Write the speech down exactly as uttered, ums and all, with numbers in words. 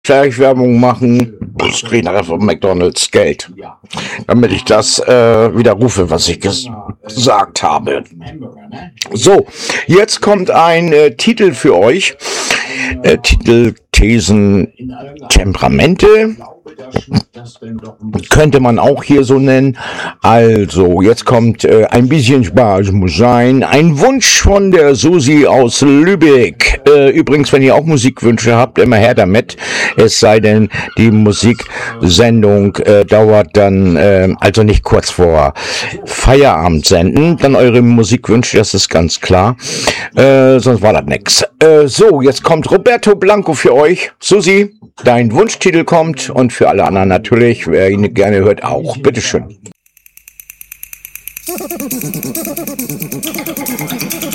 Schleichwerbung machen. Ich kriege nachher von McDonald's Geld, damit ich das äh, widerrufe, was ich ges gesagt habe. So, jetzt kommt ein äh, Titel für euch. Äh, Titel, Thesen, Temperamente. Könnte man auch hier so nennen. Also, jetzt kommt äh, ein bisschen Spaß muss sein. Ein Wunsch von der Susi aus Lübeck. Äh, übrigens, wenn ihr auch Musikwünsche habt, immer her damit. Es sei denn, die Musiksendung äh, dauert dann, äh, also nicht kurz vor Feierabend senden. Dann eure Musikwünsche, das ist ganz klar. Äh, sonst war das nix. Äh, so, jetzt kommt Roberto Blanco für euch. Susi, dein Wunschtitel kommt und für alle anderen natürlich, wer ihn gerne hört, auch. Bitteschön.